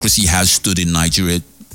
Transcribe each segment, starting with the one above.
democracy has stood in Nigeria,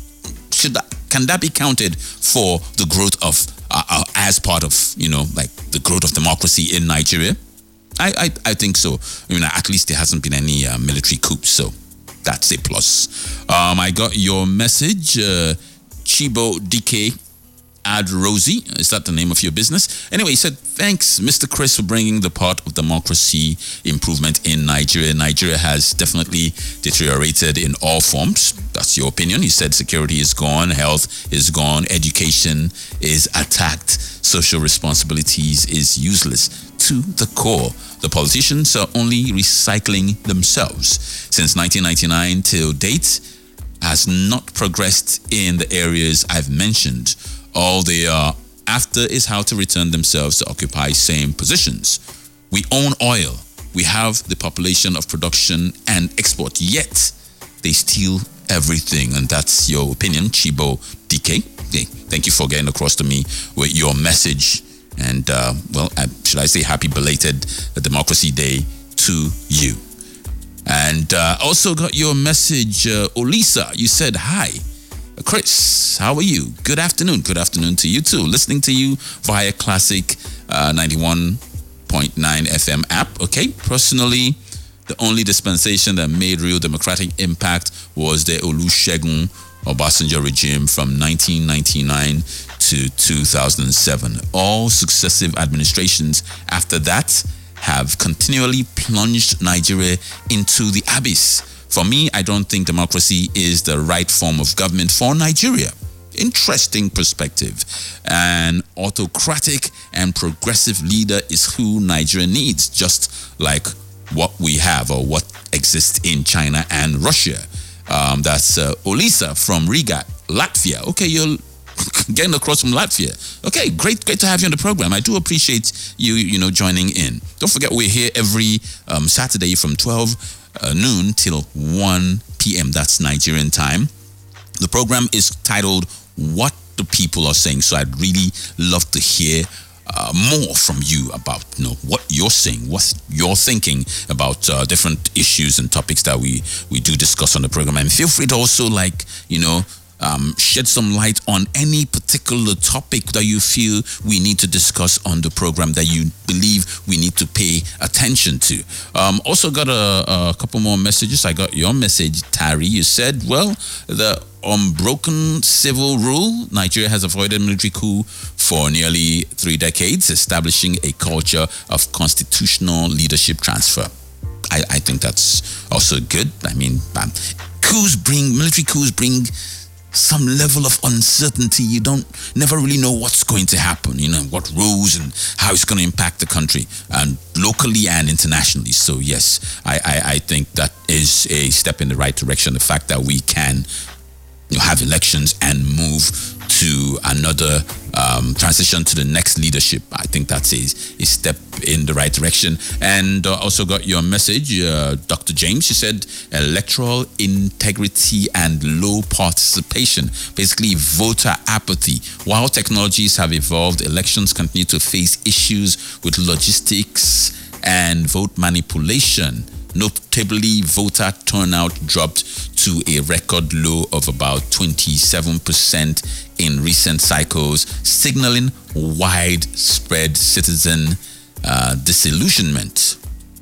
can that be counted for the growth of as part of like the growth of democracy in Nigeria? I think so. I mean, at least there hasn't been any military coups, so that's a plus. I got your message, Chibo DK. Ad Rosie, is that the name of your business? Anyway, he said, thanks, Mr. Chris, for bringing the part of democracy improvement in Nigeria. Nigeria has definitely deteriorated in all forms. That's your opinion. He said security is gone, health is gone, education is attacked, social responsibilities is useless to the core. The politicians are only recycling themselves. Since 1999 till date, has not progressed in the areas I've mentioned. All they are after is how to return themselves to occupy same positions. We own oil. We have the population of production and export, yet they steal everything. And that's your opinion, Chibo DK. Okay, thank you for getting across to me with your message. And, should I say happy belated Democracy Day to you. And also got your message, Olisa. You said, hi. Chris, how are you? Good afternoon. Good afternoon to you too. Listening to you via Classic 91.9 FM app. Okay, personally, the only dispensation that made real democratic impact was the Olusegun Obasanjo regime from 1999 to 2007. All successive administrations after that have continually plunged Nigeria into the abyss. For me, I don't think democracy is the right form of government for Nigeria. Interesting perspective. An autocratic and progressive leader is who Nigeria needs, just like what we have or what exists in China and Russia. That's Olisa from Riga, Latvia. Okay, you're getting across from Latvia. Okay, great to have you on the program. I do appreciate you joining in. Don't forget, we're here every Saturday from 12 noon till 1 p.m. That's Nigerian time. The program is titled What the People Are Saying. So I'd really love to hear more from you about what you're saying, what you're thinking about different issues and topics that we do discuss on the program. And feel free to also shed some light on any particular topic that you feel we need to discuss on the program, that you believe we need to pay attention to. Also got a couple more messages. I got your message, Tari. You said, the unbroken civil rule, Nigeria has avoided military coup for nearly 3 decades, establishing a culture of constitutional leadership transfer. I think that's also good. I mean, military coups bring some level of uncertainty. You never really know what's going to happen, what rules and how it's going to impact the country, and locally and internationally. So yes, I think that is a step in the right direction. The fact that we can have elections and move to another transition to the next leadership, I think that's a step in the right direction. And also got your message, Dr. James. You said electoral integrity and low participation, basically voter apathy. While technologies have evolved, elections continue to face issues with logistics and vote manipulation. Notably, voter turnout dropped to a record low of about 27% in recent cycles, signaling widespread citizen disillusionment.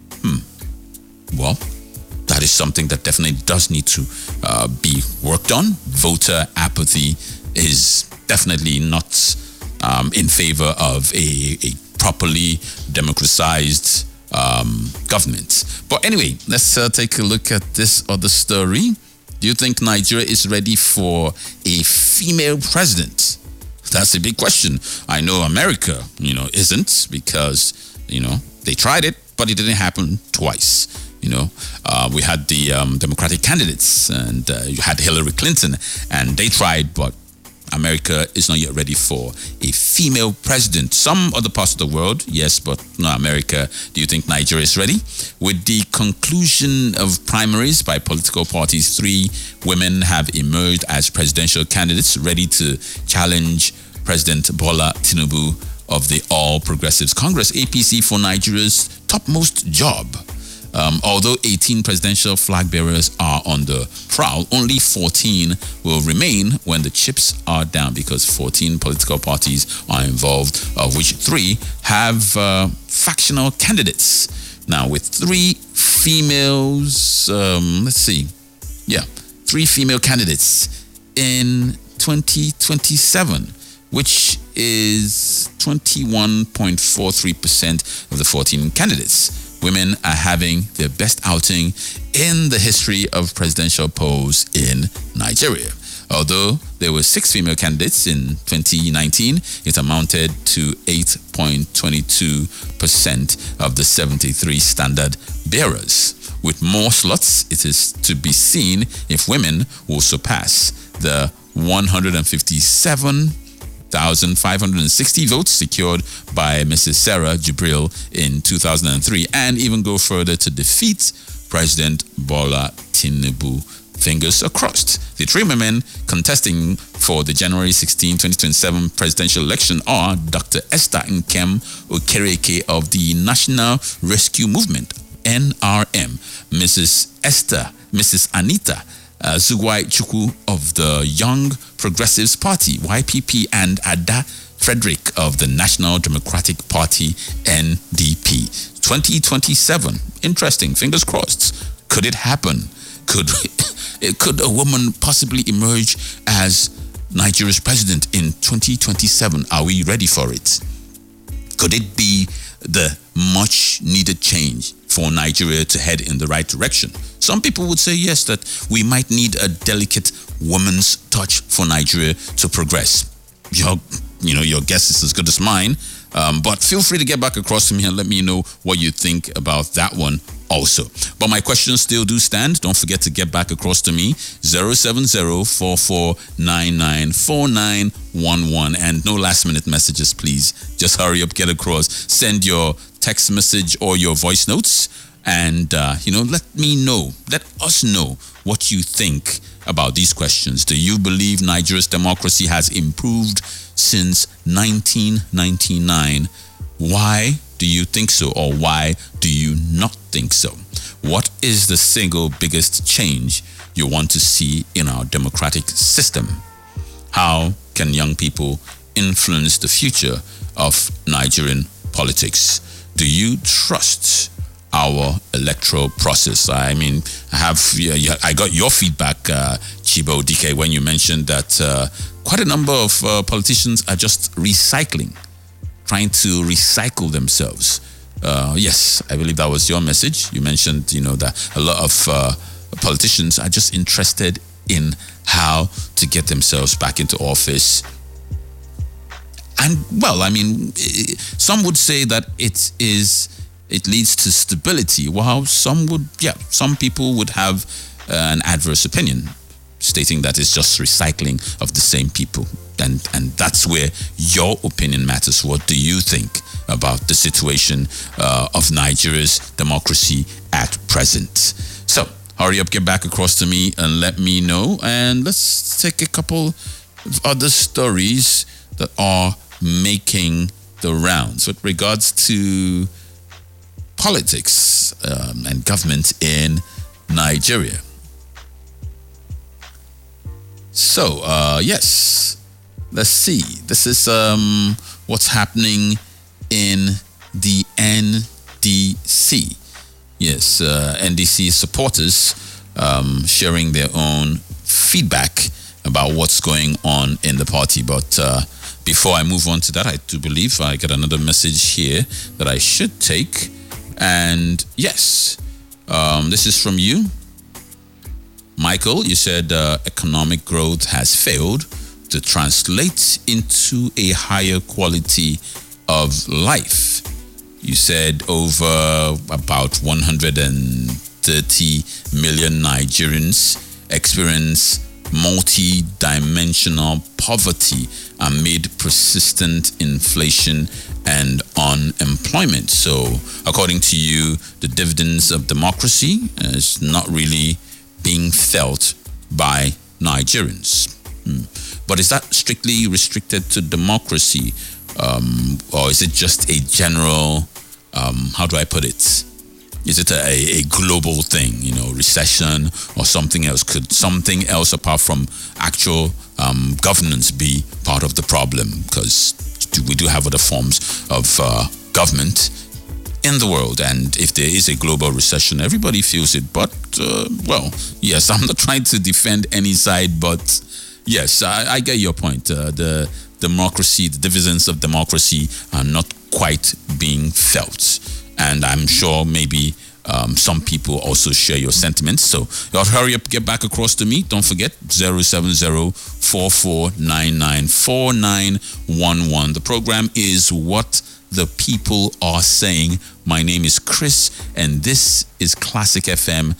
Well, that is something that definitely does need to be worked on. Voter apathy is definitely not in favor of a properly democratized government. But anyway, let's take a look at this other story. Do you think Nigeria is ready for a female president? That's a big question. I know America, isn't, because, they tried it, but it didn't happen twice. We had the Democratic candidates, and you had Hillary Clinton, and they tried, but America is not yet ready for a female president. Some other parts of the world, yes, but not America. Do you think Nigeria is ready? With the conclusion of primaries by political parties, 3 women have emerged as presidential candidates ready to challenge President Bola Tinubu of the All Progressives Congress, APC, for Nigeria's topmost job. Although 18 presidential flag bearers are on the prowl, only 14 will remain when the chips are down, because 14 political parties are involved, of which 3 have factional candidates. Now, with 3 females, 3 female candidates in 2027, which is 21.43% of the 14 candidates. Women are having their best outing in the history of presidential polls in Nigeria. Although there were 6 female candidates in 2019, it amounted to 8.22% of the 73 standard bearers. With more slots, it is to be seen if women will surpass the 157,560 votes secured by Mrs. Sarah Jibril in 2003, and even go further to defeat President Bola Tinubu. Fingers crossed. The 3 women contesting for the January 16, 2027 presidential election are Dr. Esther Nkem Okereke of the National Rescue Movement, NRM, Mrs. Anita Zugwai Chukwu of the Young Progressives Party, YPP, and Ada Frederick of the National Democratic Party, NDP. 2027. Interesting. Fingers crossed. Could it happen? Could a woman possibly emerge as Nigeria's president in 2027? Are we ready for it? Could it be the much needed change for Nigeria to head in the right direction? Some people would say yes, that we might need a delicate woman's touch for Nigeria to progress. Your guess is as good as mine. But feel free to get back across to me and let me know what you think about that one also. But my questions still do stand. Don't forget to get back across to me, 070-4499-4911. And no last minute messages, please. Just hurry up, get across. Send your text message or your voice notes. And, let us know what you think about these questions. Do you believe Nigeria's democracy has improved since 1999? Why do you think so, or why do you not think so? What is the single biggest change you want to see in our democratic system? How can young people influence the future of Nigerian politics? Do you trust our electoral process? I mean, I got your feedback, Chibo DK, when you mentioned that quite a number of politicians are just trying to recycle themselves. Yes, I believe that was your message. You mentioned, that a lot of politicians are just interested in how to get themselves back into office. And, some would say that it leads to stability, while some people would have an adverse opinion, stating that it's just recycling of the same people. And that's where your opinion matters. What do you think about the situation of Nigeria's democracy at present? So, hurry up, get back across to me and let me know. And let's take a couple of other stories that are making the rounds with regards to politics and government in Nigeria. So, yes, let's see. This is what's happening in the NDC. Yes, NDC supporters sharing their own feedback about what's going on in the party. But before I move on to that, I do believe I got another message here that I should take. And yes, this is from you, Michael. You said economic growth has failed to translate into a higher quality of life. You said over about 130 million Nigerians experience multi-dimensional poverty amid persistent inflation and unemployment. So, according to you, the dividends of democracy is not really being felt by Nigerians. But is that strictly restricted to democracy? Or is it just a general, how do I put it? Is it a global thing, recession or something else? Could something else apart from actual governance be part of the problem? Because we do have other forms of government in the world, and if there is a global recession, everybody feels it. But yes, I'm not trying to defend any side, but yes, I get your point. The democracy, the dividends of democracy are not quite being felt, and I'm sure maybe some people also share your sentiments. So hurry up, get back across to me. Don't forget 070-4499-4911. The program is What the People Are Saying. My name is Chris, and this is Classic FM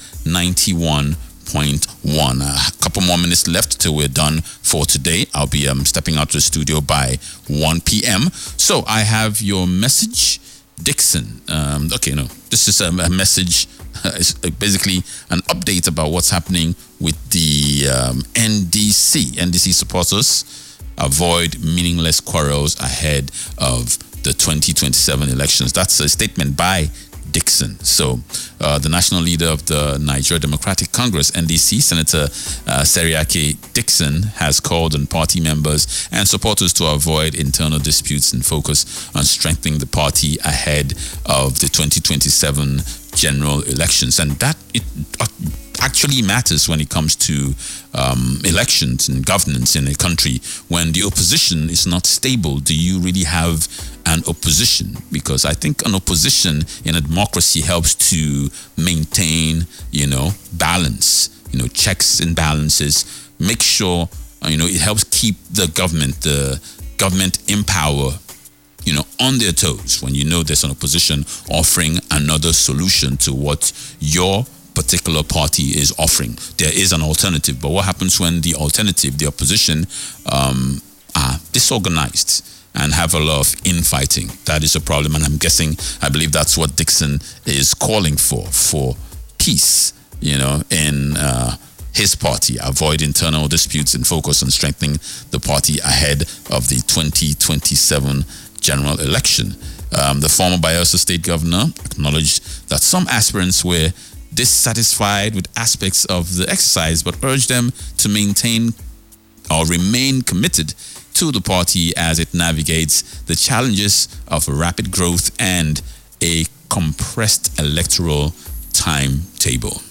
91.1. A couple more minutes left till we're done for today. I'll be stepping out to the studio by 1 p.m. So I have your message, Dixon. This is a message. It's basically an update about what's happening with the NDC. NDC supporters avoid meaningless quarrels ahead of the 2027 elections. That's a statement by Dixon. So the national leader of the Nigeria Democratic Congress, NDC, Senator Seriake Dixon, has called on party members and supporters to avoid internal disputes and focus on strengthening the party ahead of the 2027 general elections. And that it actually matters when it comes to elections and governance in a country. When the opposition is not stable, do you really have an opposition? Because I think an opposition in a democracy helps to maintain, balance, checks and balances, make sure, it helps keep the government in power, on their toes when there's an opposition offering another solution to what your particular party is offering. There is an alternative, but what happens when the alternative, the opposition, are disorganized and have a lot of infighting? That is a problem, and I believe that's what Dixon is calling for peace, in his party. Avoid internal disputes and focus on strengthening the party ahead of the 2027 general election. The former Bayelsa State Governor acknowledged that some aspirants were dissatisfied with aspects of the exercise, but urged them to maintain or remain committed to the party as it navigates the challenges of rapid growth and a compressed electoral timetable.